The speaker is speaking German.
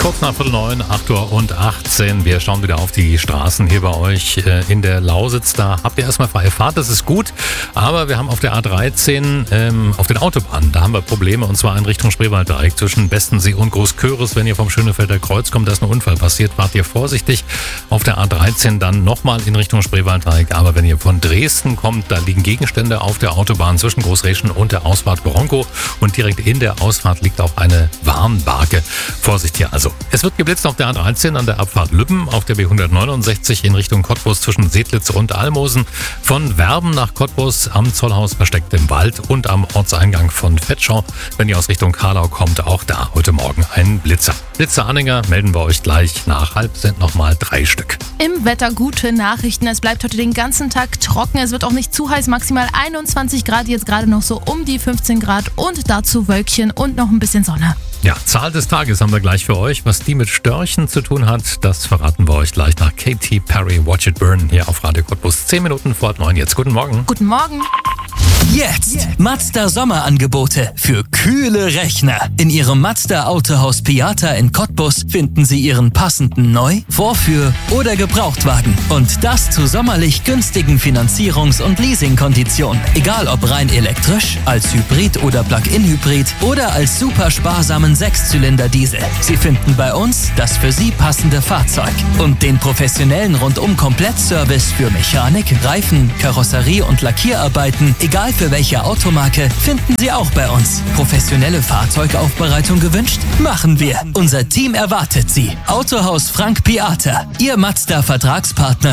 Kurz nach 8:45, 8:18 Uhr. Wir schauen wieder auf die Straßen hier bei euch in der Lausitz. Da habt ihr erstmal freie Fahrt, das ist gut. Aber wir haben auf der A13, auf den Autobahnen, da haben wir Probleme. Und zwar in Richtung Spreewalddreieck zwischen Bestensee und Großköris. Wenn ihr vom Schönefelder Kreuz kommt, da ist ein Unfall passiert. Wart ihr vorsichtig. Auf der A13 dann nochmal in Richtung Spreewalddreieck. Aber wenn ihr von Dresden kommt, da liegen Gegenstände auf der Autobahn zwischen Großreschen und der Ausfahrt Bronco. Und direkt in der Ausfahrt liegt auch eine Warnbarke. Vorsicht hier also. Es wird geblitzt auf der A13 an der Abfahrt Lübben, auf der B169 in Richtung Cottbus zwischen Seedlitz und Almosen, von Werben nach Cottbus am Zollhaus versteckt im Wald und am Ortseingang von Vetschau. Wenn ihr aus Richtung Karlau kommt, auch da heute Morgen ein Blitzer. Blitzeranhänger melden wir euch gleich nach halb, sind nochmal 3 Stück. Im Wetter gute Nachrichten. Es bleibt heute den ganzen Tag trocken. Es wird auch nicht zu heiß, maximal 21 Grad, jetzt gerade noch so um die 15 Grad und dazu Wölkchen und noch ein bisschen Sonne. Ja, Zahl des Tages haben wir gleich für euch. Was die mit Störchen zu tun hat, das verraten wir euch gleich nach Katy Perry, Watch It Burn hier auf Radio Cottbus. 10 Minuten vor 9 jetzt. Guten Morgen. Guten Morgen. Jetzt Mazda Sommerangebote für kühle Rechner. In Ihrem Mazda Autohaus Piata in Cottbus finden Sie Ihren passenden Neu-, Vorführ- oder Gebrauchtwagen. Und das zu sommerlich günstigen Finanzierungs- und Leasingkonditionen. Egal ob rein elektrisch, als Hybrid oder Plug-in-Hybrid oder als super sparsamen 6-Zylinder-Diesel. Sie finden bei uns das für Sie passende Fahrzeug. Und den professionellen Rundum-Komplettservice für Mechanik, Reifen, Karosserie und Lackierarbeiten, egal für welche Automarke, finden Sie auch bei uns. Professionelle Fahrzeugaufbereitung gewünscht? Machen wir. Unser Team erwartet Sie. Autohaus Frank Piata, Ihr Mazda-Vertragspartner